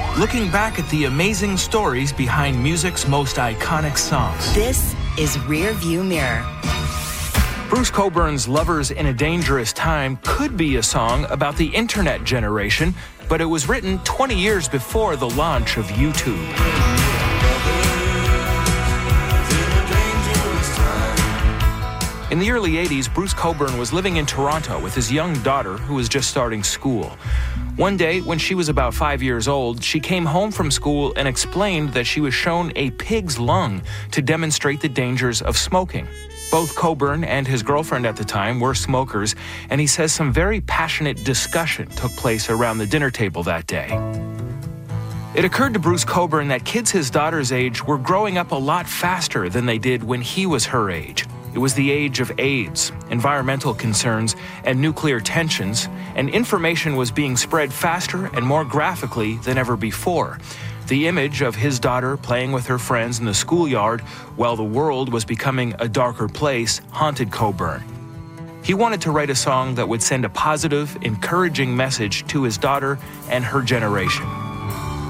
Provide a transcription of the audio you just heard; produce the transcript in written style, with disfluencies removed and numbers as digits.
looking back at the amazing stories behind music's most iconic songs. This is Rear View Mirror. Bruce Cockburn's Lovers in a Dangerous Time could be a song about the internet generation, but it was written 20 years before the launch of YouTube. In the early 80s, Bruce Cockburn was living in Toronto with his young daughter who was just starting school. One day, when she was about 5 years old, she came home from school and explained that she was shown a pig's lung to demonstrate the dangers of smoking. Both Cockburn and his girlfriend at the time were smokers, and he says some very passionate discussion took place around the dinner table that day. It occurred to Bruce Cockburn that kids his daughter's age were growing up a lot faster than they did when he was her age. It was the age of AIDS, environmental concerns, and nuclear tensions, and information was being spread faster and more graphically than ever before. The image of his daughter playing with her friends in the schoolyard while the world was becoming a darker place haunted Cockburn. He wanted to write a song that would send a positive, encouraging message to his daughter and her generation.